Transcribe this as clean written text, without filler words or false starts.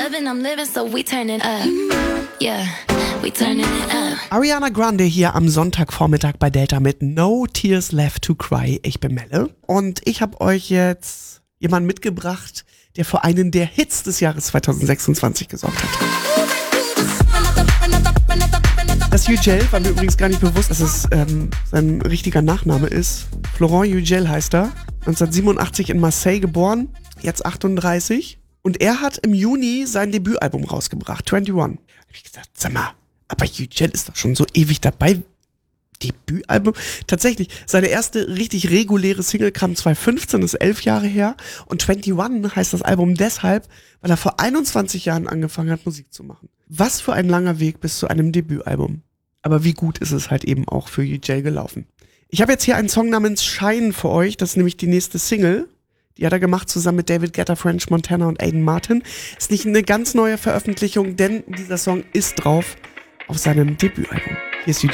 loving, I'm living, so we turning up. Yeah, we turning it up. Ariana Grande hier am Sonntagvormittag bei Delta mit No Tears Left to Cry. Ich bin Melle und ich habe euch jetzt jemanden mitgebracht, der für einen der Hits des Jahres 2026 gesorgt hat. Das Yücel war mir übrigens gar nicht bewusst, dass es sein richtiger Nachname ist. Florent Yücel heißt er, 1987 in Marseille geboren, jetzt 38. Und er hat im Juni sein Debütalbum rausgebracht, 21. Da hab ich gesagt, sag mal, aber Yücel ist doch schon so ewig dabei. Debütalbum? Tatsächlich, seine erste richtig reguläre Single kam 2015, das ist 11 Jahre her. Und 21 heißt das Album deshalb, weil er vor 21 Jahren angefangen hat, Musik zu machen. Was für ein langer Weg bis zu einem Debütalbum. Aber wie gut ist es halt eben auch für Yücel gelaufen. Ich habe jetzt hier einen Song namens Shine für euch, das ist nämlich die nächste Single. Die hat er gemacht zusammen mit David Guetta, French Montana und Aiden Martin. Ist nicht eine ganz neue Veröffentlichung, denn dieser Song ist drauf auf seinem Debütalbum. Hier ist Yücel.